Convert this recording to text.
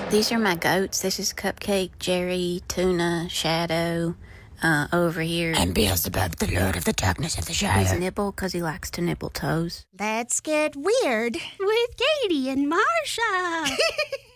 These are my goats. This is Cupcake, Jerry, Tuna, Shadow, over here. And Beelzebub, the Lord of the Darkness of the Shire. He's Nibble because he likes to nibble toes. Let's get weird with Katie and Marsha.